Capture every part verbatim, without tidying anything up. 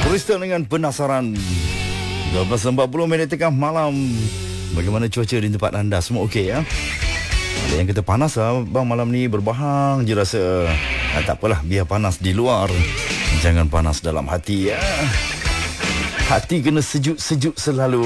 Bristol dengan penasaran. dua belas empat puluh minit tengah malam. Bagaimana cuaca di tempat anda? Semua okey ya? Ada yang kata panas lah bang, malam ni berbahang je rasa. Nah, tak apalah, biar panas di luar, jangan panas dalam hati ya. Hati kena sejuk-sejuk selalu.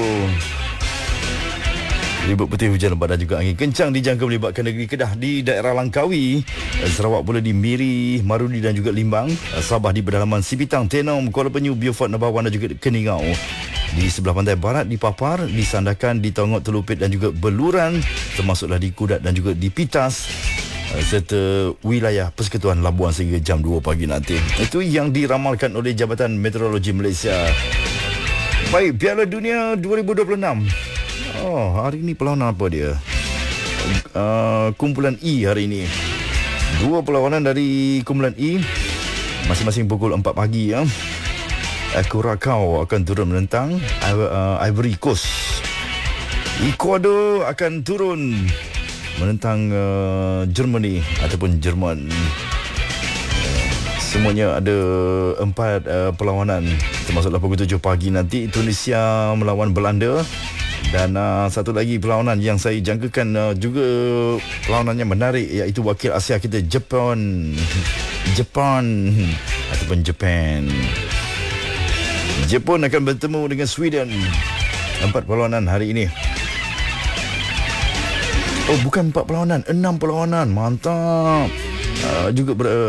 Ribut putih, hujan lebat dan juga angin kencang dijangka melibatkan negeri Kedah di daerah Langkawi, Sarawak pula di Miri, Marudi dan juga Limbang, Sabah di pedalaman Sipitang, Tenom, Kuala Penyu, Beaufort, Nabawan dan juga Keningau. Di sebelah pantai barat di Papar, di Sandakan, di Tongok, Telupit dan juga Beluran, termasuklah di Kudat dan juga di Pitas, serta wilayah Persekutuan Labuan sehingga jam dua pagi nanti. Itu yang diramalkan oleh Jabatan Meteorologi Malaysia. Baik, Piala Dunia dua ribu dua puluh enam. Oh, hari ini perlawanan apa dia? Uh, kumpulan E hari ini. Dua perlawanan dari kumpulan E, masing-masing pukul empat pagi ya. Curacao akan turun menentang uh, Ivory Coast. Ecuador akan turun menentang uh, Germany ataupun Jerman. Uh, semuanya ada empat uh, perlawanan, termasuklah pukul tujuh pagi nanti Tunisia melawan Belanda. Dan uh, satu lagi perlawanan yang saya jangkakan uh, juga perlawanan yang menarik, iaitu wakil Asia kita Jepun. Jepun ataupun Japan. Jepun akan bertemu dengan Sweden. Empat perlawanan hari ini. Oh, bukan empat perlawanan, enam perlawanan. Mantap. Uh, juga ber,